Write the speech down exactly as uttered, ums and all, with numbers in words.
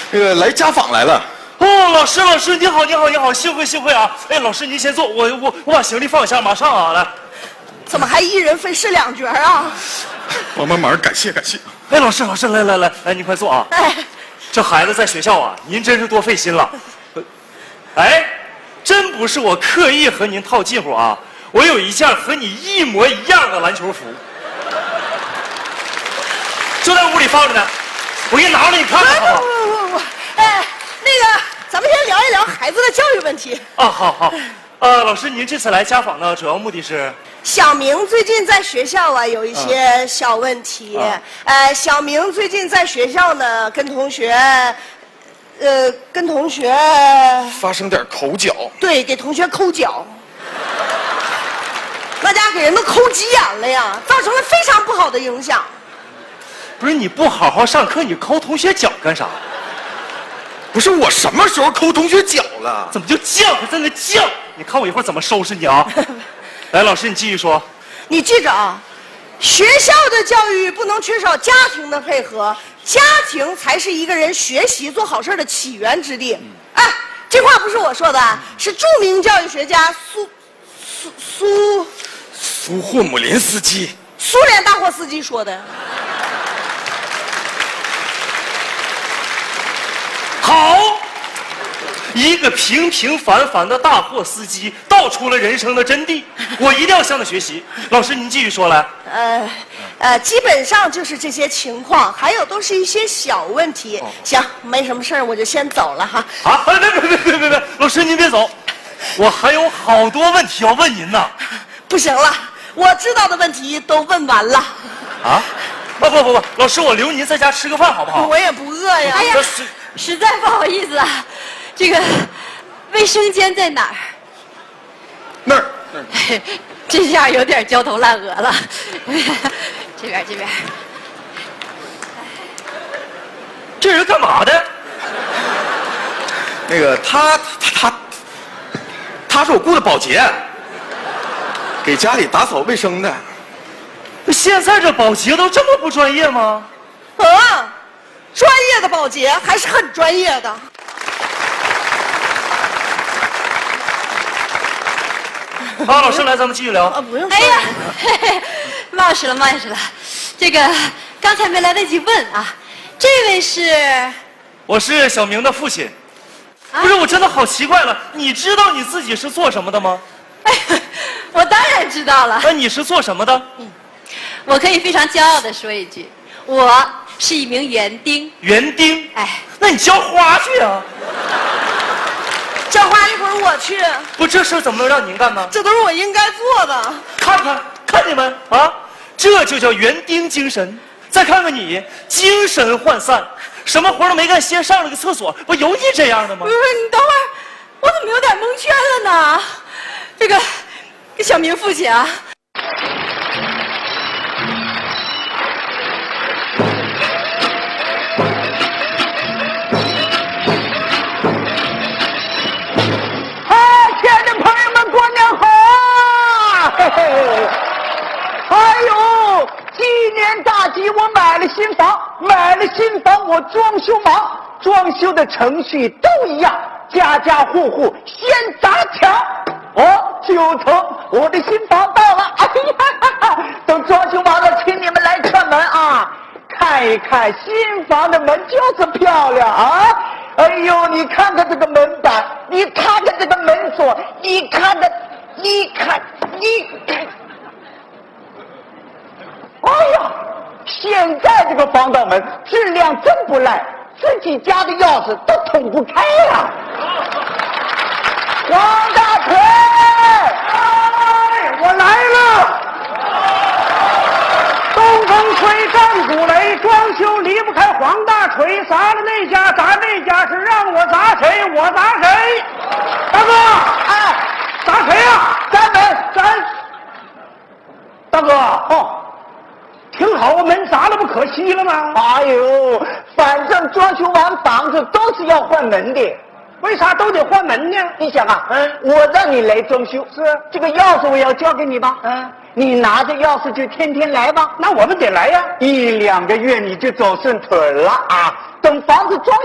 那个来家访来了。 哦，老师，老师，你好，你好，你好，幸会，幸会啊！哎，老师您先坐，我我我把行李放一下，马上啊，来。 怎么还一人分饰两角啊？ 帮帮忙，感谢感谢。 哎，老师，老师，来来来来，您快坐啊！ 哎， 这孩子在学校啊，您真是多费心了。哎，真不是我刻意和您套近乎啊，我有一件和你一模一样的篮球服，就在屋里放着呢，我给你拿过来，你看看好不好？ 不不不不，哎，那个，咱们先聊一聊孩子的教育问题。 啊，好好。呃，老师，您这次来家访呢，主要目的是？ 小明最近在学校啊有一些小问题， 啊、 呃，小明最近在学校呢跟同学，呃，跟同学发生点口角， 对，给同学抠脚，那家给人都抠急眼了呀，造成了非常不好的影响。 不是你不好好上课，你抠同学脚干啥？ 不是我什么时候抠同学脚了？ 怎么就犟？还在那犟？你看我一会儿怎么收拾你啊！来，老师，你继续说。 你记着啊，学校的教育不能缺少家庭的配合，家庭才是一个人学习做好事的起源之地。嗯、哎，这话不是我说的，是著名教育学家苏苏苏苏霍姆林斯基， 苏联大货司机说的。 好。一个平平凡凡的大货司机道出了人生的真谛，我一定要向他学习。老师，您继续说来。 呃，呃，基本上就是这些情况，还有都是一些小问题。哦、行，没什么事儿，我就先走了哈。 啊，别别别别别别，老师您别走，我还有好多问题要问您呢。 不行了，我知道的问题都问完了。 啊？不不不不，老师，我留您在家吃个饭好不好？ 我也不饿呀。 哎呀，实在不好意思啊。这个卫生间在哪儿？ 那儿， 这下有点焦头烂额了。这边，这边。 这人干嘛的？ 那个他他他他是我雇的保洁，给家里打扫卫生的。 现在这保洁都这么不专业吗？ 啊，专业的保洁还是很专业的。 好，老师来，咱们继续聊。 啊，不用。 哎呀，嘿嘿，冒失了，冒失了。这个刚才没来得及问啊，这位是？ 我是小明的父亲。啊、不是，我真的好奇怪了，你知道你自己是做什么的吗？ 哎，我当然知道了。 那你是做什么的？ 嗯，我可以非常骄傲地说一句，我是一名园丁。 园丁？ 哎， 那你浇花去啊。 浇花一会儿我去。 不，这事怎么能让您干呢？ 这都是我应该做的。 看看，看你们啊，这就叫园丁精神。再看看你，精神涣散，什么活都没干，先上了个厕所，不有你这样的吗？ 不是，你等会儿，我怎么有点蒙圈了呢？这个，小明父亲啊。 哎呦，今年大吉，我买了新房，买了新房，我装修忙，装修的程序都一样，家家户户先砸墙。哦，九成，我的新房到了，哎呀，等装修完了，请你们来串门啊，看一看新房的门就是漂亮啊。哎呦，你看看这个门板，你看看这个门锁，你看看，你看，你看。哎呀，现在这个防盗门质量真不赖，自己家的钥匙都捅不开呀！王大锤，哎，我来了！东风吹，战鼓擂，装修离不开黄大锤，砸了那家砸那家，是让我砸谁我砸谁。大哥，哎，砸谁呀？砸门，砸。大哥，哦。挺好，我门砸了不可惜了吗？哎呦，反正装修完房子都是要换门的，为啥都得换门呢？你想啊，嗯，我让你来装修，是这个钥匙我要交给你吧？嗯，你拿着钥匙就天天来吧。那我们得来呀，一两个月你就走顺腿了啊！等房子装